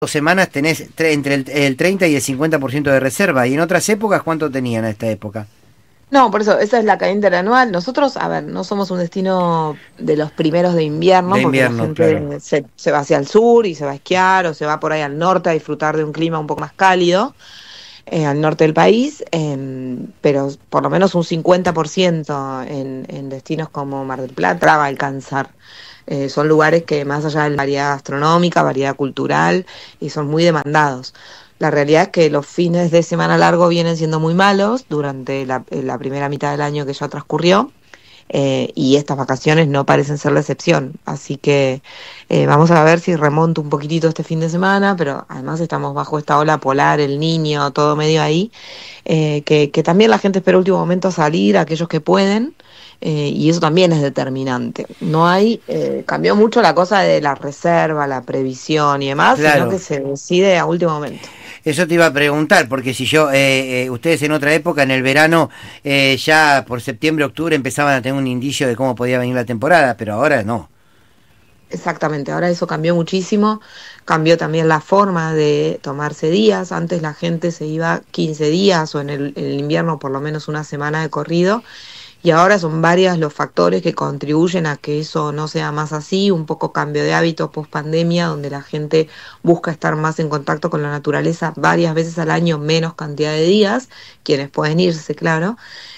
semanas tenés entre el 30 y el 50% de reserva, y en otras épocas, ¿cuánto tenían a esta época? No, por eso, esa es la cadena interanual. Nosotros, a ver, no somos un destino de los primeros de invierno, De porque la invierno, claro. gente se va hacia el sur y se va a esquiar, o se va por ahí al norte a disfrutar de un clima un poco más cálido, al norte del país, pero por lo menos un 50% en destinos como Mar del Plata va a alcanzar. Son lugares que más allá de la variedad gastronómica, variedad cultural, y son muy demandados. La realidad es que los fines de semana largo vienen siendo muy malos durante la primera mitad del año que ya transcurrió, y estas vacaciones no parecen ser la excepción. Así que vamos a ver si remonto un poquitito este fin de semana, pero además estamos bajo esta ola polar, el Niño, todo medio ahí, que también la gente espera último momento salir, aquellos que pueden. Y eso también es determinante. No hay, cambió mucho la cosa de la reserva, la previsión y demás, sino Claro, que se decide a último momento. eso te iba a preguntar, porque si yo, ustedes en otra época, en el verano, ya por septiembre, octubre, empezaban a tener un indicio de cómo podía venir la temporada, pero ahora no. Exactamente, ahora eso cambió muchísimo, cambió también la forma de tomarse días. Antes la gente se iba 15 días o en el invierno por lo menos una semana de corrido. Y ahora son varios los factores que contribuyen a que eso no sea más así, un poco cambio de hábitos post pandemia, donde la gente busca estar más en contacto con la naturaleza varias veces al año, menos cantidad de días, quienes pueden irse, claro.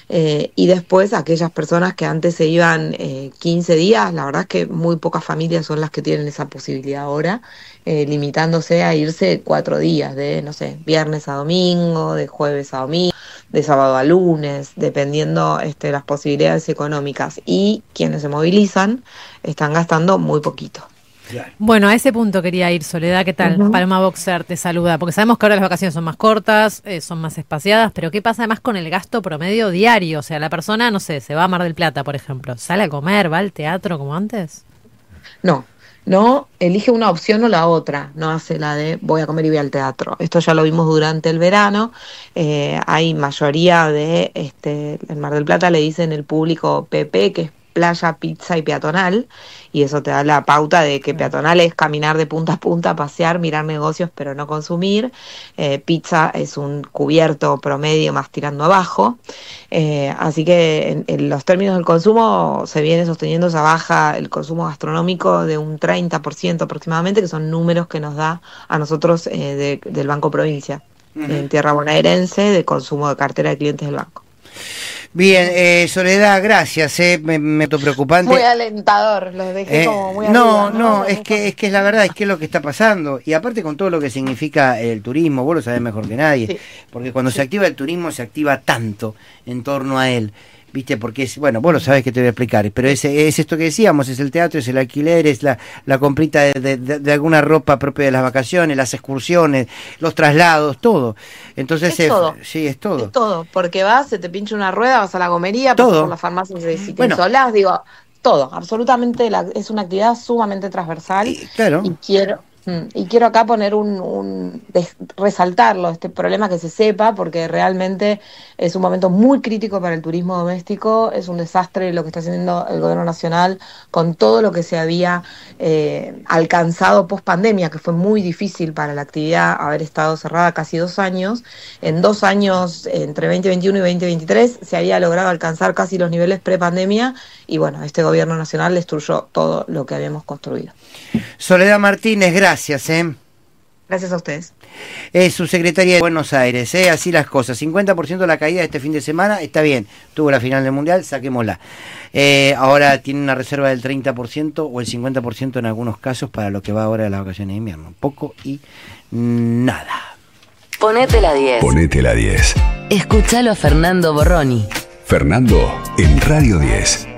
Y después aquellas personas que antes se iban 15 días, la verdad es que muy pocas familias son las que tienen esa posibilidad ahora, limitándose a irse 4 días, de, no sé, viernes a domingo, de jueves a domingo, de sábado a lunes, dependiendo las posibilidades económicas. Y quienes se movilizan están gastando muy poquito. Claro. Bueno, a ese punto quería ir, Soledad, ¿qué tal? Ujú. Paloma Boxer te saluda, porque sabemos que ahora las vacaciones son más cortas, son más espaciadas, pero ¿qué pasa además con el gasto promedio diario? O sea, la persona, no sé, se va a Mar del Plata, por ejemplo, ¿sale a comer, va al teatro como antes? No, no elige una opción o la otra, no hace la de voy a comer y voy al teatro. Esto ya lo vimos durante el verano. Hay mayoría en Mar del Plata le dicen el público PP, que es playa, pizza y peatonal, y eso te da la pauta de que Claro. peatonal es caminar de punta a punta, pasear, mirar negocios, pero no consumir. Pizza es un cubierto promedio más tirando abajo. Así que en los términos del consumo se viene sosteniendo esa baja, el consumo gastronómico de un 30% aproximadamente, que son números que nos da a nosotros del Banco Provincia, Ujú. en tierra bonaerense, de consumo de cartera de clientes del banco. Bien, Soledad, gracias, me Muy preocupante. alentador, los dejé como muy No, arriba, no, ¿no? es la verdad, es que es lo que está pasando. Y aparte con todo lo que significa el turismo, vos lo sabés mejor que nadie, Sí, porque cuando se sí. activa el turismo se activa tanto en torno a él, ¿viste? Porque es, bueno, vos lo sabés que te voy a explicar, pero es esto que decíamos, es el teatro, es el alquiler, es la comprita de alguna ropa propia de las vacaciones, las excursiones, los traslados, todo. Entonces, Es todo. sí, es Es todo. todo, porque vas, se te pincha una rueda, vas a la gomería, pasas por Todo. las farmacias y si te Bueno, insolás, digo, todo, absolutamente, es una actividad sumamente transversal claro. y quiero acá poner resaltarlo, este problema que se sepa, porque realmente es un momento muy crítico para el turismo doméstico, es un desastre lo que está haciendo el gobierno nacional con todo lo que se había alcanzado post pandemia, que fue muy difícil para la actividad haber estado cerrada casi 2 años. En 2 años, entre 2021 y 2023, se había logrado alcanzar casi los niveles pre-pandemia y bueno, este gobierno nacional destruyó todo lo que habíamos construido. Soledad Martínez, gracias, Gracias a ustedes. Es su secretaria de Buenos Aires, así las cosas. 50% de la caída de este fin de semana, está bien. Tuvo la final del Mundial, saquémosla. Ahora tiene una reserva del 30% o el 50% en algunos casos para lo que va ahora de las vacaciones de invierno. Poco y nada. Ponete la 10. Ponete la 10. Escúchalo a Fernando Borroni. Fernando en Radio 10.